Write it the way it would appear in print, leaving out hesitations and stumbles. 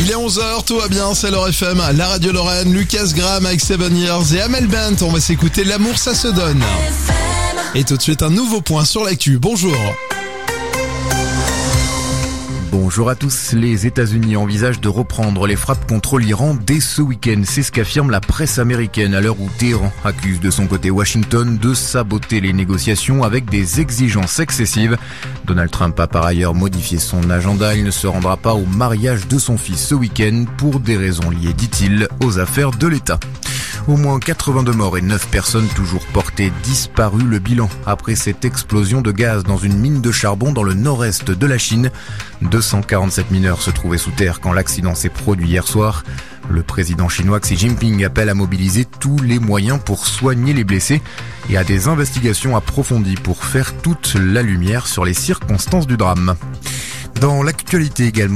Il est 11h, tout va bien, c'est Laure FM, la radio Lorraine, Lucas Graham avec 7 Years et Amel Bent. On va s'écouter L'amour ça se donne. Et tout de suite un nouveau point sur l'actu. Bonjour. Bonjour à tous. Les États-Unis envisagent de reprendre les frappes contre l'Iran dès ce week-end. C'est ce qu'affirme la presse américaine à l'heure où Téhéran accuse de son côté Washington de saboter les négociations avec des exigences excessives. Donald Trump a par ailleurs modifié son agenda. Il ne se rendra pas au mariage de son fils ce week-end pour des raisons liées, dit-il, aux affaires de l'État. Au moins 82 morts et 9 personnes toujours portées disparues. Le bilan après cette explosion de gaz dans une mine de charbon dans le nord-est de la Chine. 247 mineurs se trouvaient sous terre quand l'accident s'est produit hier soir. Le président chinois Xi Jinping appelle à mobiliser tous les moyens pour soigner les blessés et à des investigations approfondies pour faire toute la lumière sur les circonstances du drame. Dans l'actualité également,